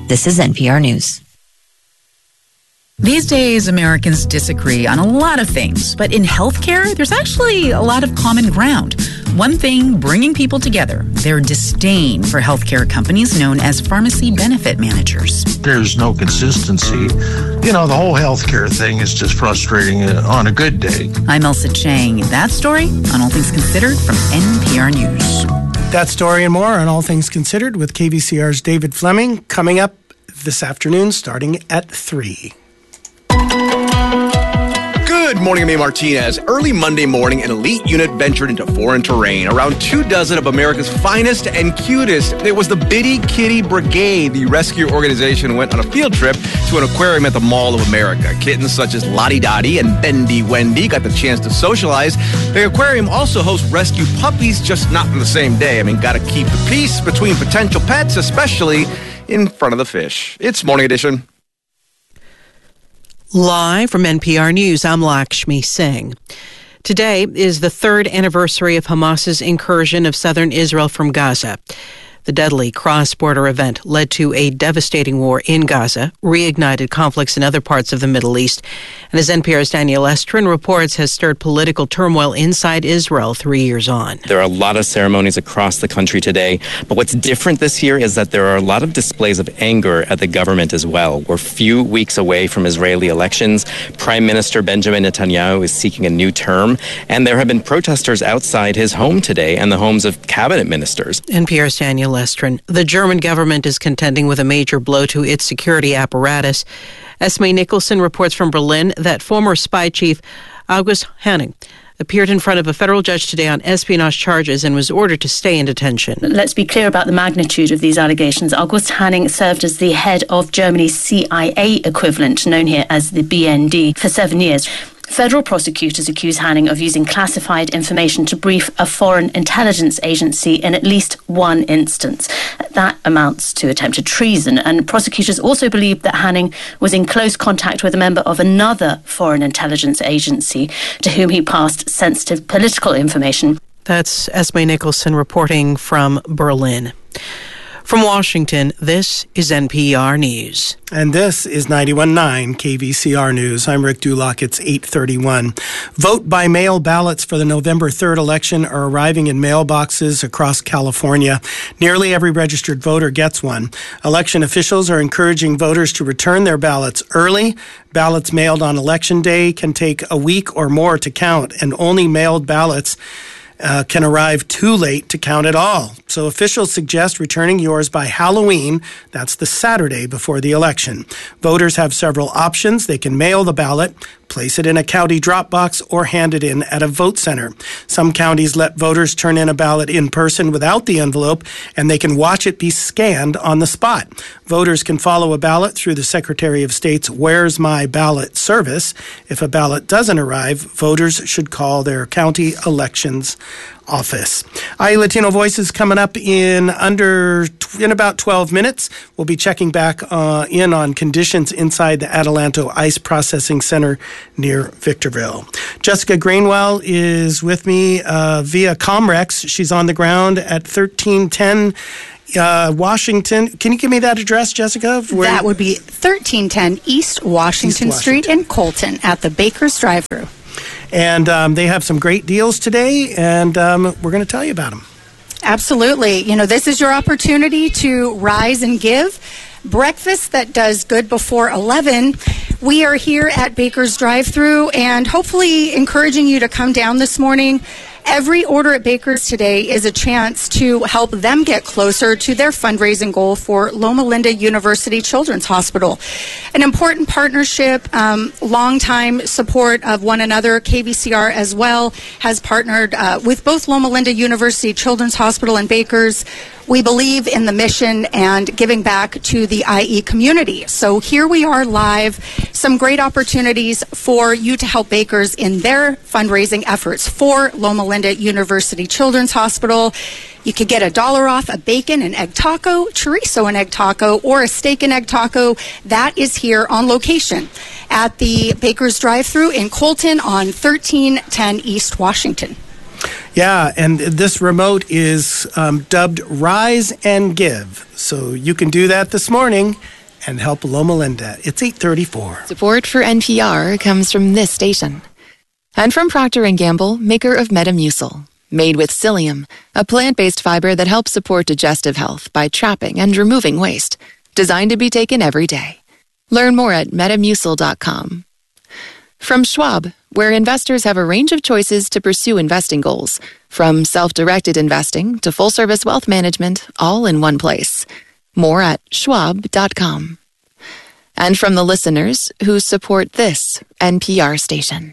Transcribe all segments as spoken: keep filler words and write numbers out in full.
This is N P R News. These days, Americans disagree on a lot of things, but in healthcare, there's actually a lot of common ground. One thing bringing people together, their disdain for healthcare companies known as pharmacy benefit managers. There's no consistency. You know, the whole healthcare thing is just frustrating on a good day. I'm Elsa Chang. That story on All Things Considered from N P R News. That story and more on All Things Considered with K V C R's David Fleming coming up this afternoon starting at three. Good morning, I'm A. Martinez. Early Monday morning, an elite unit ventured into foreign terrain. Around two dozen of America's finest and cutest. It was the Bitty Kitty Brigade. The rescue organization went on a field trip to an aquarium at the Mall of America. Kittens such as Lottie Dottie and Bendy Wendy got the chance to socialize. The aquarium also hosts rescue puppies, just not on the same day. I mean, gotta keep the peace between potential pets, especially in front of the fish. It's Morning Edition. Live from N P R News, I'm Lakshmi Singh. Today is the third anniversary of Hamas's incursion of southern Israel from Gaza. The deadly cross-border event led to a devastating war in Gaza, reignited conflicts in other parts of the Middle East, and as N P R's Daniel Estrin reports, has stirred political turmoil inside Israel three years on. There are a lot of ceremonies across the country today, but what's different this year is that there are a lot of displays of anger at the government as well. We're a few weeks away from Israeli elections. Prime Minister Benjamin Netanyahu is seeking a new term, and there have been protesters outside his home today and the homes of cabinet ministers. N P R's Daniel Estrin. The German government is contending with a major blow to its security apparatus. Esme Nicholson reports from Berlin that former spy chief August Hanning appeared in front of a federal judge today on espionage charges and was ordered to stay in detention. Let's be clear about the magnitude of these allegations. August Hanning served as the head of Germany's C I A equivalent, known here as the B N D, for seven years. Federal prosecutors accuse Hanning of using classified information to brief a foreign intelligence agency in at least one instance. That amounts to attempted treason, and prosecutors also believe that Hanning was in close contact with a member of another foreign intelligence agency to whom he passed sensitive political information. That's Esme Nicholson reporting from Berlin. From Washington, this is N P R News. And this is ninety-one point nine K V C R News. I'm Rick Dulock. It's eight thirty-one. Vote by mail ballots for the November third election are arriving in mailboxes across California. Nearly every registered voter gets one. Election officials are encouraging voters to return their ballots early. Ballots mailed on Election Day can take a week or more to count, and only mailed ballots Uh, can arrive too late to count at all. So officials suggest returning yours by Halloween. That's the Saturday before the election. Voters have several options. They can mail the ballot, place it in a county drop box, or hand it in at a vote center. Some counties let voters turn in a ballot in person without the envelope, and they can watch it be scanned on the spot. Voters can follow a ballot through the Secretary of State's Where's My Ballot service. If a ballot doesn't arrive, voters should call their county elections office. I E Latino Voices coming up in under in about twelve minutes. We'll be checking back uh, in on conditions inside the Adelanto Ice Processing Center near Victorville. Jessica Greenwell is with me uh, via Comrex. She's on the ground at thirteen ten Uh, Washington. Can you give me that address, Jessica? Where that would be thirteen ten East Washington, East Washington Street in Colton at the Baker's Drive-Thru. And um, they have some great deals today, and um, we're going to tell you about them. Absolutely. You know, this is your opportunity to rise and give. Breakfast that does good before eleven. We are here at Baker's Drive-Thru and hopefully encouraging you to come down this morning. Every order at Baker's today is a chance to help them get closer to their fundraising goal for Loma Linda University Children's Hospital. An important partnership, um, long-time support of one another. K V C R as well has partnered uh, with both Loma Linda University Children's Hospital and Baker's. We believe in the mission and giving back to the I E community. So here we are live. Some great opportunities for you to help Baker's in their fundraising efforts for Loma Linda University Children's Hospital. You could get a dollar off a bacon and egg taco, chorizo and egg taco, or a steak and egg taco. That is here on location at the Baker's Drive-Thru in Colton on thirteen ten East Washington. Yeah, and this remote is um, dubbed Rise and Give. So you can do that this morning and help Loma Linda. It's eight thirty-four. Support for N P R comes from this station. And from Procter and Gamble, maker of Metamucil. Made with psyllium, a plant-based fiber that helps support digestive health by trapping and removing waste. Designed to be taken every day. Learn more at metamucil dot com. From Schwab, where investors have a range of choices to pursue investing goals, from self-directed investing to full-service wealth management, all in one place. More at schwab dot com. And from the listeners who support this N P R station.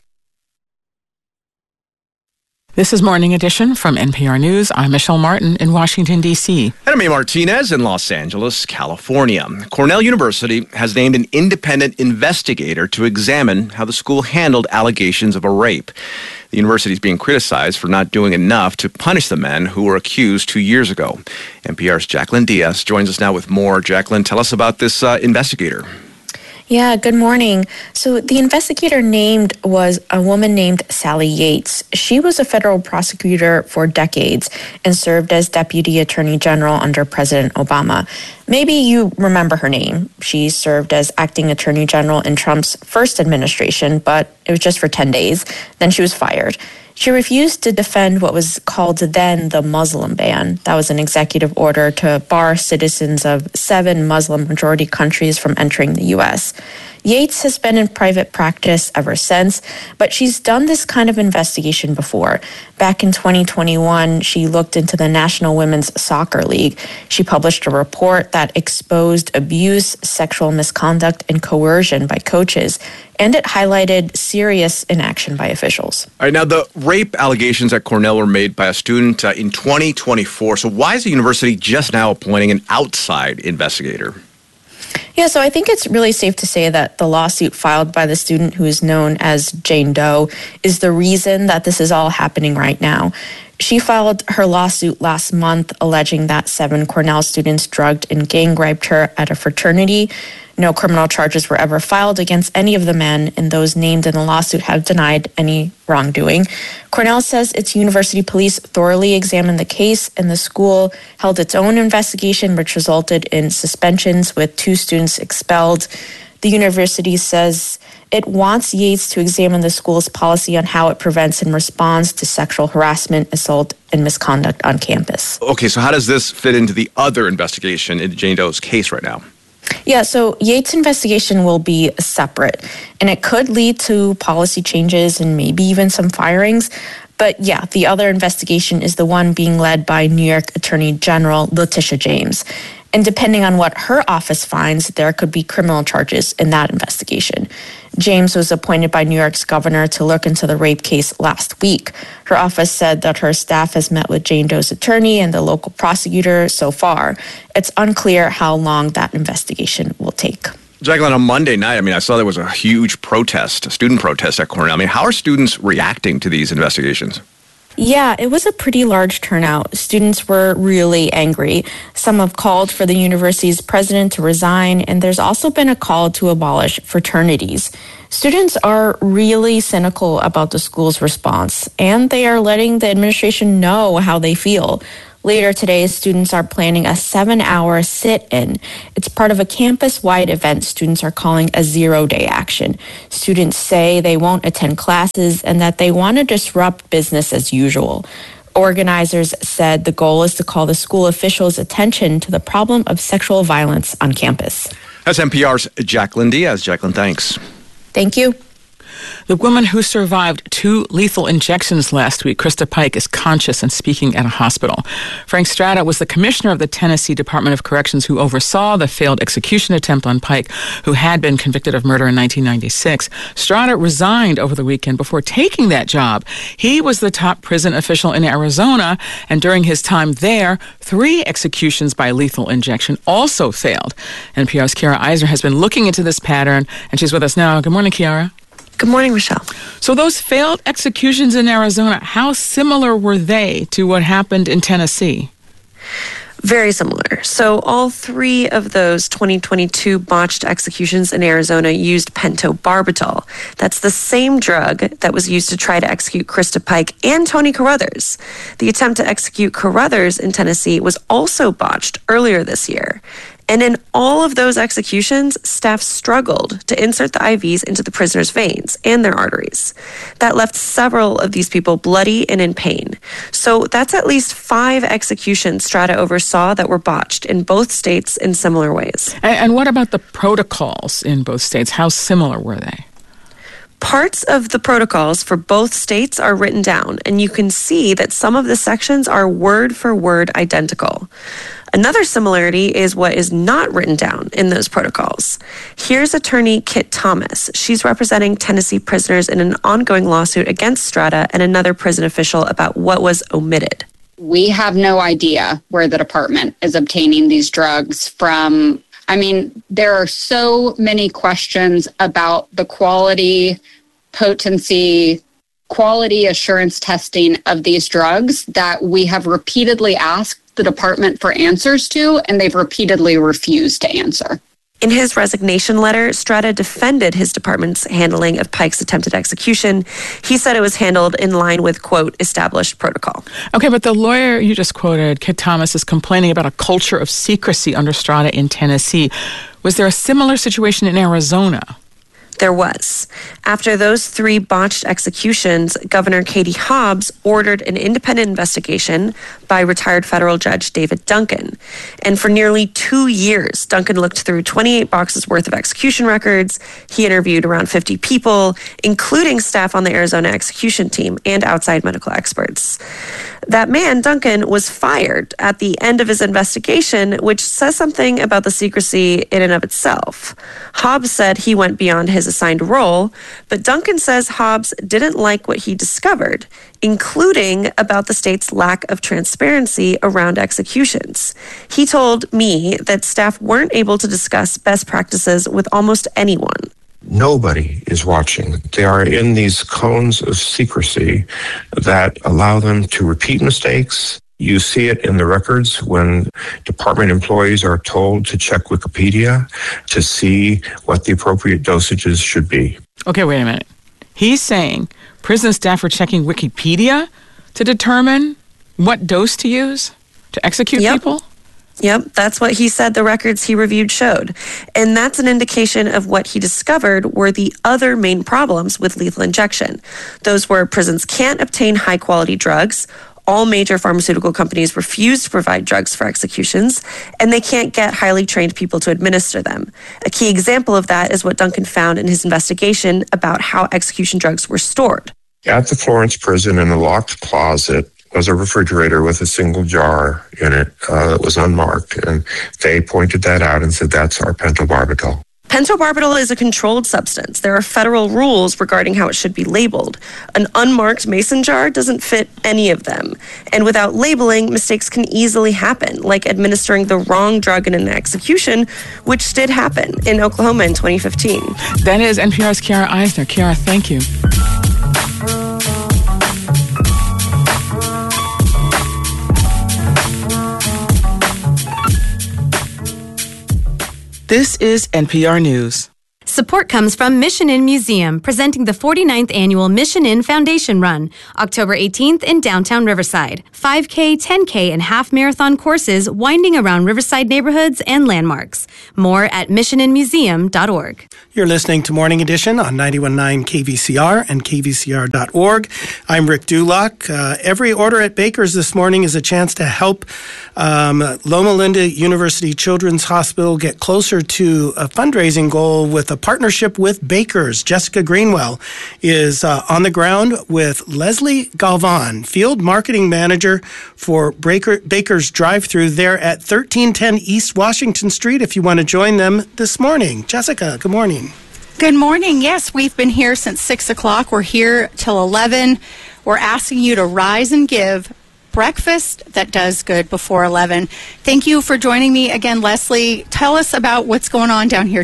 This is Morning Edition from N P R News. I'm Michelle Martin in Washington, D C. And I'm Amy Martinez in Los Angeles, California. Cornell University has named an independent investigator to examine how the school handled allegations of a rape. The university is being criticized for not doing enough to punish the men who were accused two years ago. N P R's Jacqueline Diaz joins us now with more. Jacqueline, tell us about this uh, investigator. Yeah, good morning. So the investigator named was a woman named Sally Yates. She was a federal prosecutor for decades and served as Deputy Attorney General under President Obama. Maybe you remember her name. She served as Acting Attorney General in Trump's first administration, but it was just for ten days. Then she was fired. She refused to defend what was called then the Muslim ban. That was an executive order to bar citizens of seven Muslim-majority countries from entering the U S. Yates has been in private practice ever since, but she's done this kind of investigation before. Back in twenty twenty-one, she looked into the National Women's Soccer League. She published a report that exposed abuse, sexual misconduct, and coercion by coaches, and it highlighted serious inaction by officials. All right, now the rape allegations at Cornell were made by a student uh, in twenty twenty-four. So why is the university just now appointing an outside investigator? Yeah, so I think it's really safe to say that the lawsuit filed by the student who is known as Jane Doe is the reason that this is all happening right now. She filed her lawsuit last month alleging that seven Cornell students drugged and gang raped her at a fraternity. No criminal charges were ever filed against any of the men, and those named in the lawsuit have denied any wrongdoing. Cornell says its university police thoroughly examined the case, and the school held its own investigation, which resulted in suspensions with two students expelled. The university says it wants Yates to examine the school's policy on how it prevents and responds to sexual harassment, assault, and misconduct on campus. Okay, so how does this fit into the other investigation in Jane Doe's case right now? Yeah, so Yates' investigation will be separate, and it could lead to policy changes and maybe even some firings. But yeah, the other investigation is the one being led by New York Attorney General Letitia James. And depending on what her office finds, there could be criminal charges in that investigation. James was appointed by New York's governor to look into the rape case last week. Her office said that her staff has met with Jane Doe's attorney and the local prosecutor so far. It's unclear how long that investigation will take. Jacqueline, on Monday night, I mean, I saw there was a huge protest, a student protest at Cornell. I mean, how are students reacting to these investigations? Yeah, it was a pretty large turnout. Students were really angry. Some have called for the university's president to resign, and there's also been a call to abolish fraternities. Students are really cynical about the school's response, and they are letting the administration know how they feel. Later today, students are planning a seven-hour sit-in. It's part of a campus-wide event students are calling a zero-day action. Students say they won't attend classes and that they want to disrupt business as usual. Organizers said the goal is to call the school officials' attention to the problem of sexual violence on campus. That's N P R's Jacqueline Diaz. Jacqueline, thanks. Thank you. The woman who survived two lethal injections last week, Krista Pike, is conscious and speaking at a hospital. Frank Strata was the commissioner of the Tennessee Department of Corrections who oversaw the failed execution attempt on Pike, who had been convicted of murder in nineteen ninety-six. Strata resigned over the weekend before taking that job. He was the top prison official in Arizona, and during his time there, three executions by lethal injection also failed. N P R's Kiara Eisner has been looking into this pattern, and she's with us now. Good morning, Kiara. Good morning, Michelle. So those failed executions in Arizona, how similar were they to what happened in Tennessee? Very similar. So all three of those twenty twenty-two botched executions in Arizona used pentobarbital. That's the same drug that was used to try to execute Krista Pike and Tony Carruthers. The attempt to execute Carruthers in Tennessee was also botched earlier this year. And in all of those executions, staff struggled to insert the I Vs into the prisoners' veins and their arteries. That left several of these people bloody and in pain. So that's at least five executions Strata oversaw that were botched in both states in similar ways. And, and what about the protocols in both states? How similar were they? Parts of the protocols for both states are written down, and you can see that some of the sections are word for word identical. Another similarity is what is not written down in those protocols. Here's attorney Kit Thomas. She's representing Tennessee prisoners in an ongoing lawsuit against Strata and another prison official about what was omitted. We have no idea where the department is obtaining these drugs from. I mean, there are so many questions about the quality, potency, quality assurance testing of these drugs that we have repeatedly asked the department for answers to, and they've repeatedly refused to answer. In his resignation letter, Strata defended his department's handling of Pike's attempted execution. He said it was handled in line with, quote, established protocol. Okay, but the lawyer you just quoted, Kit Thomas, is complaining about a culture of secrecy under Strata in Tennessee. Was there a similar situation in Arizona? There was. After those three botched executions, Governor Katie Hobbs ordered an independent investigation by retired federal judge David Duncan. And for nearly two years, Duncan looked through twenty-eight boxes worth of execution records. He interviewed around fifty people, including staff on the Arizona execution team and outside medical experts. That man, Duncan, was fired at the end of his investigation, which says something about the secrecy in and of itself. Hobbs said he went beyond his assigned role, but Duncan says Hobbs didn't like what he discovered, including about the state's lack of transparency around executions. He told me that staff weren't able to discuss best practices with almost anyone. Nobody is watching. They are in these cones of secrecy that allow them to repeat mistakes. You see it in the records when department employees are told to check Wikipedia to see what the appropriate dosages should be. Okay, wait a minute. He's saying prison staff are checking Wikipedia to determine what dose to use to execute yep. people? Yep, that's what he said the records he reviewed showed. And that's an indication of what he discovered were the other main problems with lethal injection. Those were prisons can't obtain high-quality drugs, all major pharmaceutical companies refuse to provide drugs for executions, and they can't get highly trained people to administer them. A key example of that is what Duncan found in his investigation about how execution drugs were stored. At the Florence prison, in a locked closet, was a refrigerator with a single jar in it uh, that was unmarked, and they pointed that out and said, that's our pentobarbital. Pentobarbital is a controlled substance. There are federal rules regarding how it should be labeled. An unmarked mason jar doesn't fit any of them. And without labeling, mistakes can easily happen, like administering the wrong drug in an execution, which did happen in Oklahoma in twenty fifteen. That is N P R's Kiara Eisner. Kiara, thank you. This is N P R News. Support comes from Mission Inn Museum, presenting the forty-ninth Annual Mission Inn Foundation Run, October eighteenth in downtown Riverside. five K, ten K, and half marathon courses winding around Riverside neighborhoods and landmarks. More at mission in museum dot org. You're listening to Morning Edition on ninety-one point nine K V C R and K V C R dot org. I'm Rick Dulock. Uh, every order at Baker's this morning is a chance to help um, Loma Linda University Children's Hospital get closer to a fundraising goal with a partnership with Baker's. Jessica Greenwell is uh, on the ground with Leslie Galvan, Field Marketing Manager for Baker, Baker's drive-thru there at thirteen ten East Washington Street if you want to join them this morning. Jessica, good morning. Good morning. Yes, we've been here since six o'clock. We're here till eleven. We're asking you to rise and give breakfast that does good before eleven. Thank you for joining me again, Leslie. Tell us about what's going on down here today.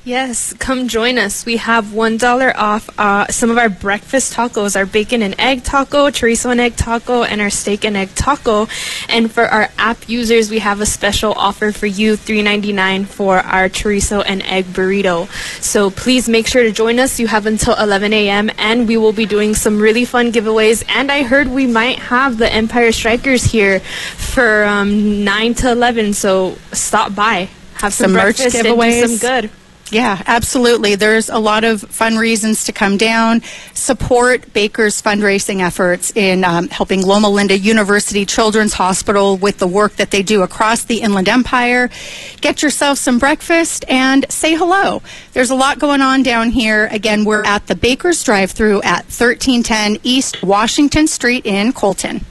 Yes, come join us. We have one dollar off uh, some of our breakfast tacos, our bacon and egg taco, chorizo and egg taco, and our steak and egg taco. And for our app users, we have a special offer for you, three ninety-nine for our chorizo and egg burrito. So please make sure to join us. You have until eleven a.m. and we will be doing some really fun giveaways. And I heard we might have the Empire Strikers here for um, nine to eleven. So stop by, have some, Some merch breakfast, and giveaways. do some good. Yeah, absolutely. There's a lot of fun reasons to come down, support Baker's fundraising efforts in um, helping Loma Linda University Children's Hospital with the work that they do across the Inland Empire. Get yourself some breakfast and say hello. There's a lot going on down here. Again, we're at the Baker's drive-thru at thirteen ten East Washington Street in Colton.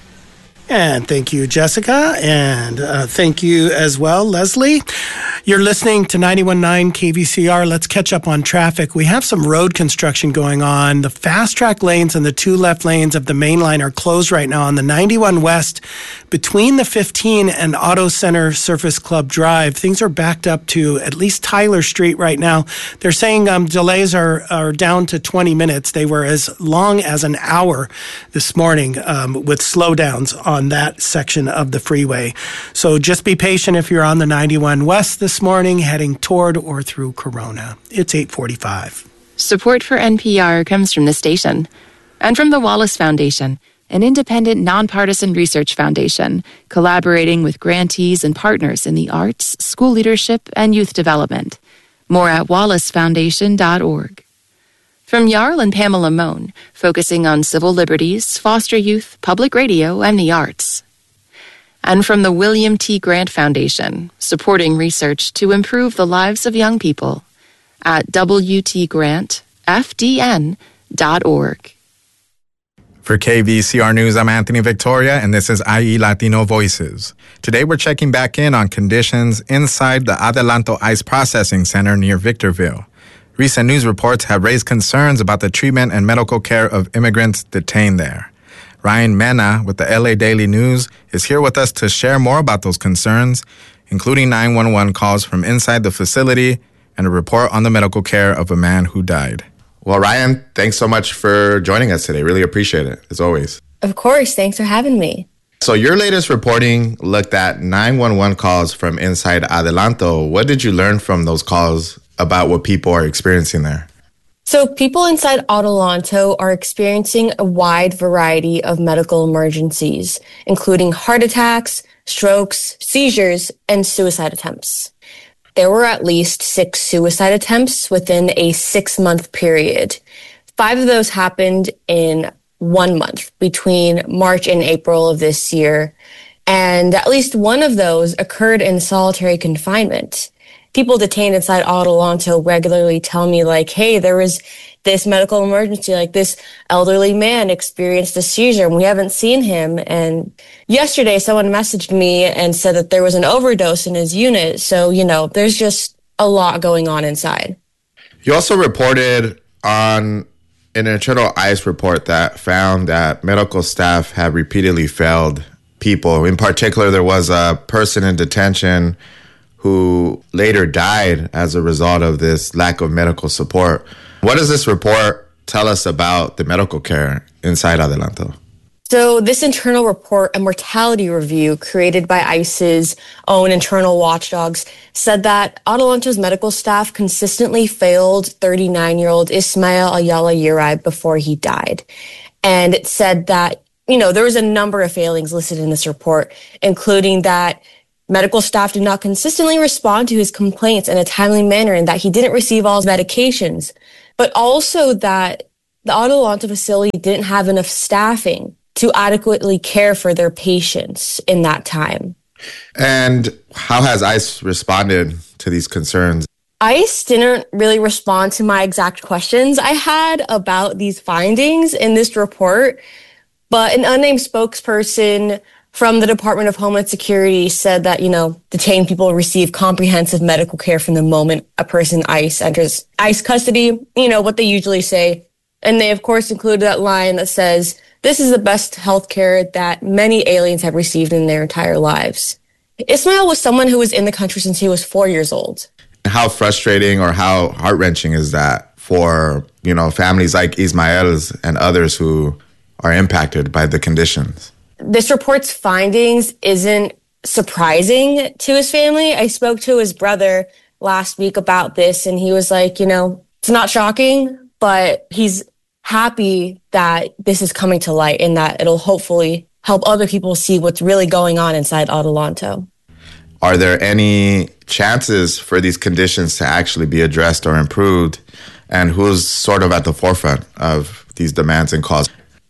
And thank you, Jessica. And uh, thank you as well, Leslie. You're listening to ninety-one point nine K V C R. Let's catch up on traffic. We have some road construction going on. The fast track lanes and the two left lanes of the main line are closed right now on the ninety-one West between the fifteen and Auto Center Surface Club Drive. Things are backed up to at least Tyler Street right now. They're saying um, delays are, are down to twenty minutes. They were as long as an hour this morning um, with slowdowns on that section of the freeway. So just be patient if you're on the ninety-one West this morning heading toward or through Corona. It's eight forty-five. Support for N P R comes from the station and from the Wallace Foundation, an independent, nonpartisan research foundation collaborating with grantees and partners in the arts, school leadership, and youth development. More at wallace foundation dot org. From Jarl and Pamela Mohn, focusing on civil liberties, foster youth, public radio, and the arts. And from the William T. Grant Foundation, supporting research to improve the lives of young people at w t grant f d n dot org. For K V C R News, I'm Anthony Victoria, and this is I E Latino Voices. Today, we're checking back in on conditions inside the Adelanto ICE Processing Center near Victorville. Recent news reports have raised concerns about the treatment and medical care of immigrants detained there. Ryan Mena with the L A Daily News is here with us to share more about those concerns, including nine one one calls from inside the facility and a report on the medical care of a man who died. Well, Ryan, thanks so much for joining us today. Really appreciate it, as always. Of course. Thanks for having me. So your latest reporting looked at nine one one calls from inside Adelanto. What did you learn from those calls about what people are experiencing there? So people inside Adelanto are experiencing a wide variety of medical emergencies, including heart attacks, strokes, seizures, and suicide attempts. There were at least six suicide attempts within a six-month period. Five of those happened in one month, between March and April of this year, and at least one of those occurred in solitary confinement. People detained inside Adelanto regularly tell me, like, hey, there was this medical emergency, like this elderly man experienced a seizure and we haven't seen him. And yesterday someone messaged me and said that there was an overdose in his unit. So, you know, there's just a lot going on inside. You also reported on an internal ICE report that found that medical staff had repeatedly failed people. In particular, there was a person in detention who later died as a result of this lack of medical support. What does this report tell us about the medical care inside Adelanto? So this internal report, a mortality review created by ICE's own internal watchdogs, said that Adelanto's medical staff consistently failed thirty-nine-year-old Ismael Ayala Uribe before he died. And it said that, you know, there was a number of failings listed in this report, including that medical staff did not consistently respond to his complaints in a timely manner and that he didn't receive all his medications, but also that the Adelanto facility didn't have enough staffing to adequately care for their patients in that time. And how has ICE responded to these concerns? ICE didn't really respond to my exact questions I had about these findings in this report, but an unnamed spokesperson from the Department of Homeland Security said that, you know, detained people receive comprehensive medical care from the moment a person ICE enters ICE custody, you know, what they usually say. And they, of course, included that line that says, this is the best health care that many aliens have received in their entire lives. Ismael was someone who was in the country since he was four years old. How frustrating or how heart-wrenching is that for, you know, families like Ismael's and others who are impacted by the conditions? This report's findings isn't surprising to his family. I spoke to his brother last week about this, and he was like, you know, it's not shocking, but he's happy that this is coming to light and that it'll hopefully help other people see what's really going on inside Adelanto. Are there any chances for these conditions to actually be addressed or improved? And who's sort of at the forefront of these demands and calls?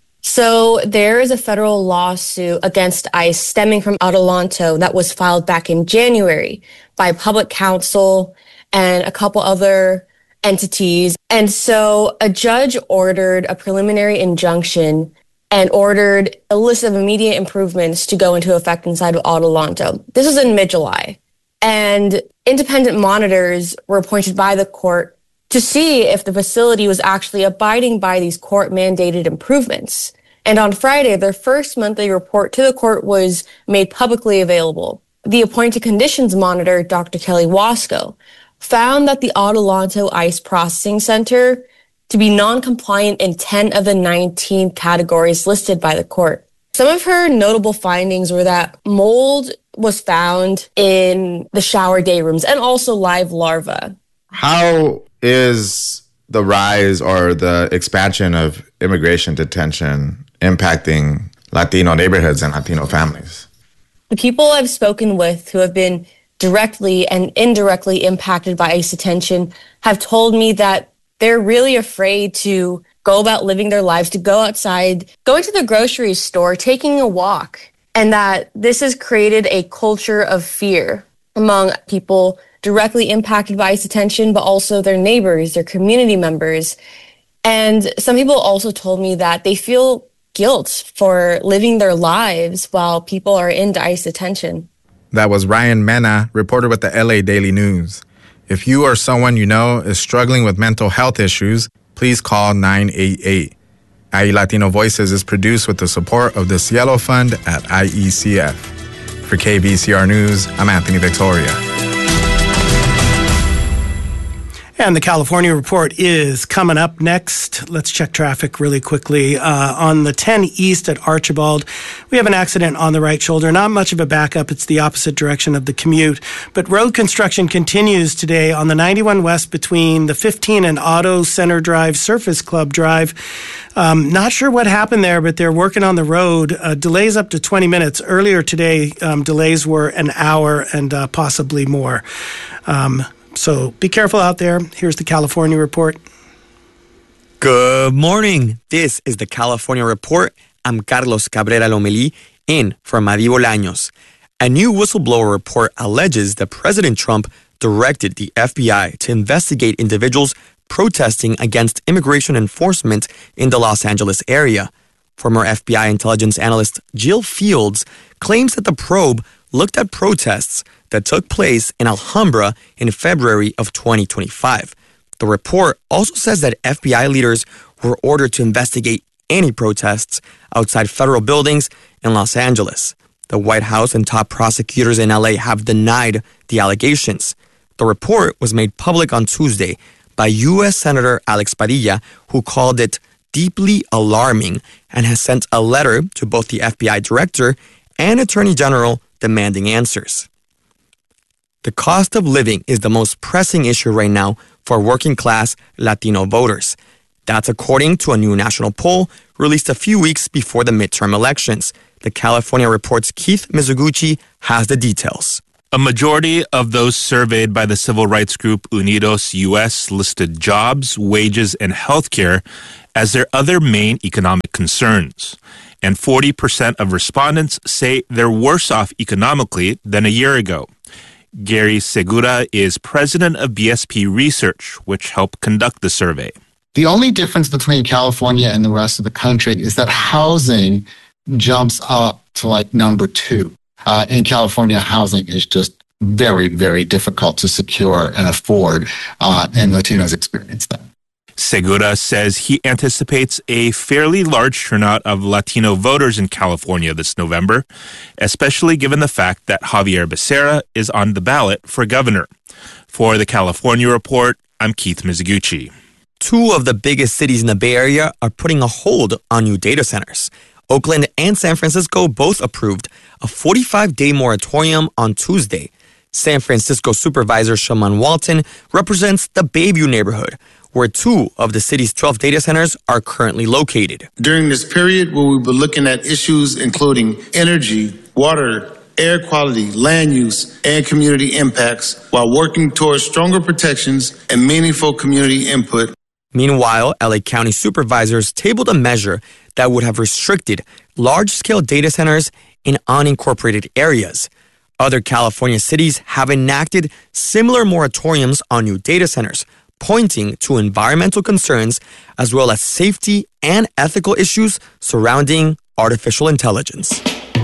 So there is a federal lawsuit against ICE stemming from Adelanto that was filed back in January by public counsel and a couple other entities. And so a judge ordered a preliminary injunction and ordered a list of immediate improvements to go into effect inside of Adelanto. This was in mid-July. And independent monitors were appointed by the court to see if the facility was actually abiding by these court-mandated improvements. And on Friday, their first monthly report to the court was made publicly available. The appointed conditions monitor, Doctor Kelly Wasco, found that the Adelanto ICE Processing Center to be non-compliant in ten of the nineteen categories listed by the court. Some of her notable findings were that mold was found in the shower day rooms and also live larvae. How is the rise or the expansion of immigration detention impacting Latino neighborhoods and Latino families? The people I've spoken with who have been directly and indirectly impacted by ICE detention have told me that they're really afraid to go about living their lives, to go outside, going to the grocery store, taking a walk, and that this has created a culture of fear among people directly impacted by ICE detention, but also their neighbors, their community members. And some people also told me that they feel guilt for living their lives while people are in ICE detention. That was Ryan Mena, reporter with the L A Daily News. If you or someone you know is struggling with mental health issues, please call nine eight eight. I E Latino Voices is produced with the support of the Cielo Fund at I E C F. For K V C R News, I'm Anthony Victoria. And the California report is coming up next. Let's check traffic really quickly. Uh, on the ten East at Archibald, we have an accident on the right shoulder. Not much of a backup. It's the opposite direction of the commute. But road construction continues today on the ninety-one West between the fifteen and Auto Center Drive, Surface Club Drive. Um, not sure what happened there, but they're working on the road. Uh, delays up to twenty minutes. Earlier today, um, delays were an hour and uh, possibly more. Um, So be careful out there. Here's the California report. Good morning. This is the California report. I'm Carlos Cabrera Lomelí, in for Madi Bolaños. A new whistleblower report alleges that President Trump directed the F B I to investigate individuals protesting against immigration enforcement in the Los Angeles area. Former F B I intelligence analyst Jill Fields claims that the probe looked at protests that took place in Alhambra in February of twenty twenty-five. The report also says that F B I leaders were ordered to investigate any protests outside federal buildings in Los Angeles. The White House and top prosecutors in L A have denied the allegations. The report was made public on Tuesday by U S Senator Alex Padilla, who called it deeply alarming and has sent a letter to both the F B I director and Attorney General demanding answers. The cost of living is the most pressing issue right now for working-class Latino voters. That's according to a new national poll released a few weeks before the midterm elections. The California Report's Keith Mizuguchi has the details. A majority of those surveyed by the civil rights group Unidos U S listed jobs, wages, and healthcare as their other main economic concerns. And forty percent of respondents say they're worse off economically than a year ago. Gary Segura is president of B S P Research, which helped conduct the survey. The only difference between California and the rest of the country is that housing jumps up to like number two. Uh, in California, housing is just very, very difficult to secure and afford, uh, and Latinos experience that. Segura says he anticipates a fairly large turnout of Latino voters in California this November, especially given the fact that Javier Becerra is on the ballot for governor. For the California Report, I'm Keith Mizuguchi. Two of the biggest cities in the Bay Area are putting a hold on new data centers. Oakland and San Francisco both approved a forty-five day moratorium on Tuesday. San Francisco Supervisor Shaman Walton represents the Bayview neighborhood, where two of the city's twelve data centers are currently located. During this period, we will be looking at issues including energy, water, air quality, land use, and community impacts while working towards stronger protections and meaningful community input. Meanwhile, L A County supervisors tabled a measure that would have restricted large-scale data centers in unincorporated areas. Other California cities have enacted similar moratoriums on new data centers, pointing to environmental concerns as well as safety and ethical issues surrounding artificial intelligence.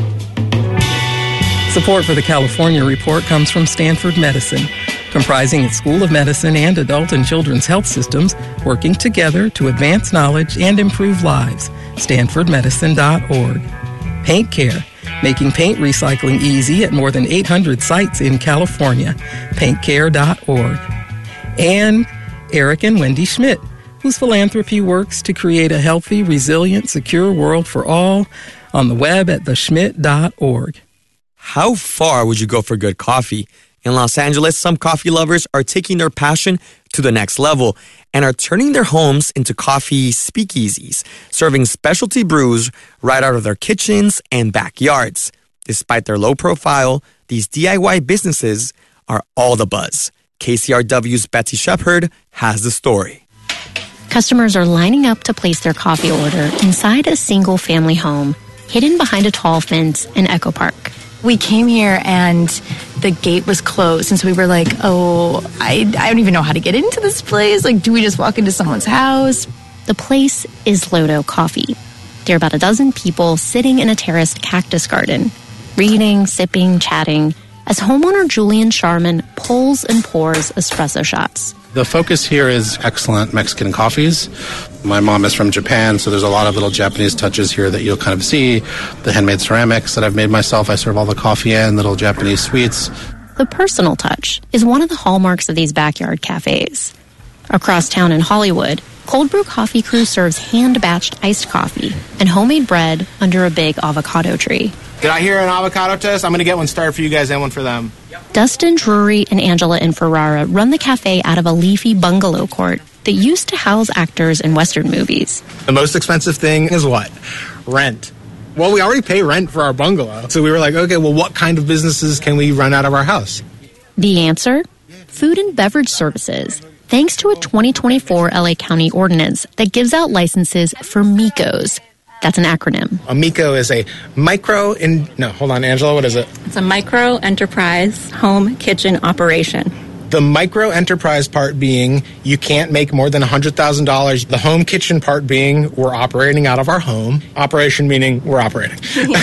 Support for the California Report comes from Stanford Medicine, comprising its School of Medicine and adult and children's health systems working together to advance knowledge and improve lives. stanford medicine dot org. Paint Care, making paint recycling easy at more than eight hundred sites in California. paint care dot org. And Eric and Wendy Schmidt, whose philanthropy works to create a healthy, resilient, secure world for all, on the web at the schmidt dot org. How far would you go for good coffee? In Los Angeles, some coffee lovers are taking their passion to the next level and are turning their homes into coffee speakeasies, serving specialty brews right out of their kitchens and backyards. Despite their low profile, these D I Y businesses are all the buzz. K C R W's Betsy Shepard has the story. Customers are lining up to place their coffee order inside a single-family home, hidden behind a tall fence in Echo Park. We came here and the gate was closed, and so we were like, oh, I, I don't even know how to get into this place. Like, do we just walk into someone's house? The place is Lodo Coffee. There are about a dozen people sitting in a terraced cactus garden, reading, sipping, chatting, as homeowner Julian Sharman pulls and pours espresso shots. The focus here is excellent Mexican coffees. My mom is from Japan, so there's a lot of little Japanese touches here that you'll kind of see. The handmade ceramics that I've made myself, I serve all the coffee in, little Japanese sweets. The personal touch is one of the hallmarks of these backyard cafes. Across town in Hollywood, Cold Brew Coffee Crew serves hand-batched iced coffee and homemade bread under a big avocado tree. Did I hear an avocado toast? I'm going to get one started for you guys and one for them. Dustin Drury and Angela Inferrara run the cafe out of a leafy bungalow court that used to house actors in Western movies. The most expensive thing is what? Rent. Well, we already pay rent for our bungalow. So we were like, okay, well, what kind of businesses can we run out of our house? The answer? Food and beverage services, thanks to a twenty twenty-four L A County ordinance that gives out licenses for M I C Os. That's an acronym. A M I C O is a micro... in No, hold on, Angela, what is it? It's a micro enterprise home kitchen operation. The micro enterprise part being you can't make more than one hundred thousand dollars. The home kitchen part being we're operating out of our home. Operation meaning we're operating.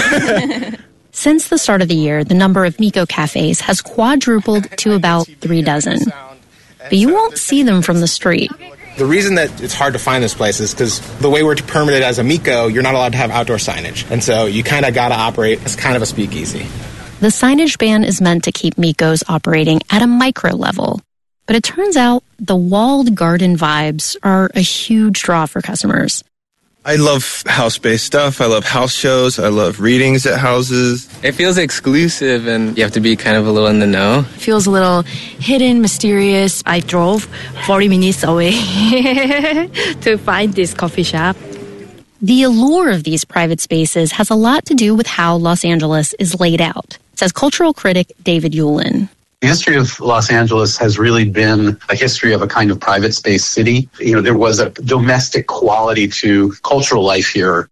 Since the start of the year, the number of M I C O cafes has quadrupled to about three dozen. But you won't see them from the street. The reason that it's hard to find this place is because the way we're permitted as a M I C O, you're not allowed to have outdoor signage. And so you kind of got to operate as kind of a speakeasy. The signage ban is meant to keep M I C Os operating at a micro level. But it turns out the walled garden vibes are a huge draw for customers. I love house-based stuff. I love house shows. I love readings at houses. It feels exclusive, and you have to be kind of a little in the know. It feels a little hidden, mysterious. I drove forty minutes away to find this coffee shop. The allure of these private spaces has a lot to do with how Los Angeles is laid out, says cultural critic David Yulin. The history of Los Angeles has really been a history of a kind of private space city. You know, there was a domestic quality to cultural life here